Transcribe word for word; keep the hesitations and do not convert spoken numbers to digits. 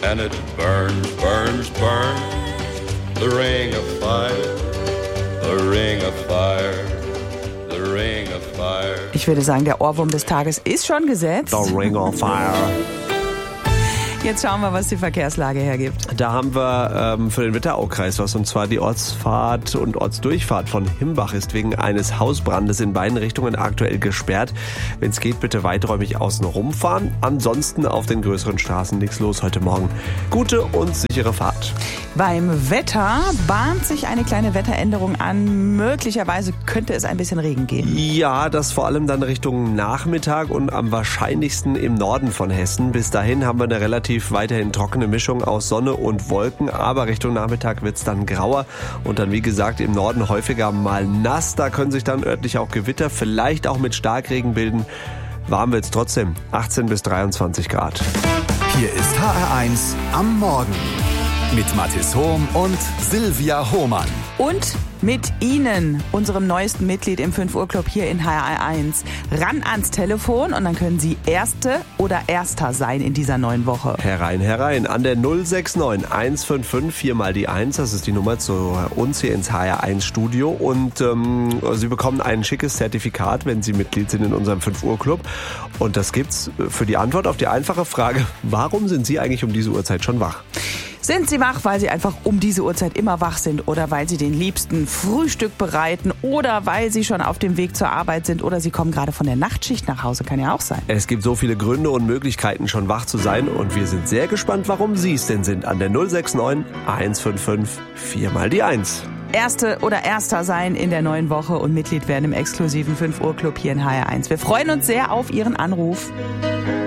and it burns, burns, burns. The ring of fire, the ring of fire, the ring of fire. Ich würde sagen, der Ohrwurm des Tages ist schon gesetzt. The Ring of Fire. Jetzt schauen wir, was die Verkehrslage hergibt. Da haben wir ähm, für den Wetteraukreis was, und zwar die Ortsfahrt und Ortsdurchfahrt von Himbach ist wegen eines Hausbrandes in beiden Richtungen aktuell gesperrt. Wenn es geht, bitte weiträumig außen rumfahren. Ansonsten auf den größeren Straßen nichts los heute Morgen. Gute und sichere Fahrt. Beim Wetter bahnt sich eine kleine Wetteränderung an. Möglicherweise könnte es ein bisschen Regen geben. Ja, das vor allem dann Richtung Nachmittag und am wahrscheinlichsten im Norden von Hessen. Bis dahin haben wir eine relativ weiterhin trockene Mischung aus Sonne und Wolken, aber Richtung Nachmittag wird es dann grauer und dann wie gesagt im Norden häufiger mal nass. Da können sich dann örtlich auch Gewitter, vielleicht auch mit Starkregen bilden. Warm wird es trotzdem, achtzehn bis dreiundzwanzig Grad. Hier ist H R eins am Morgen mit Mathis Hohm und Silvia Hohmann. Und mit Ihnen, unserem neuesten Mitglied im fünf Uhr Club hier in H R eins. Ran ans Telefon und dann können Sie Erste oder Erster sein in dieser neuen Woche. Herein, herein. An der null sechs neun eins fünf fünf vier mal die eins. Das ist die Nummer zu uns hier ins H R eins Studio. Und ähm, Sie bekommen ein schickes Zertifikat, wenn Sie Mitglied sind in unserem fünf Uhr Club. Und das gibt's für die Antwort auf die einfache Frage, warum sind Sie eigentlich um diese Uhrzeit schon wach? Sind Sie wach, weil Sie einfach um diese Uhrzeit immer wach sind oder weil Sie den Liebsten Frühstück bereiten oder weil Sie schon auf dem Weg zur Arbeit sind oder Sie kommen gerade von der Nachtschicht nach Hause, kann ja auch sein. Es gibt so viele Gründe und Möglichkeiten, schon wach zu sein und wir sind sehr gespannt, warum Sie es denn sind. An der null sechs neun eins fünf fünf vier mal die eins. Erste oder Erster sein in der neuen Woche und Mitglied werden im exklusiven fünf Uhr Club hier in H R eins. Wir freuen uns sehr auf Ihren Anruf.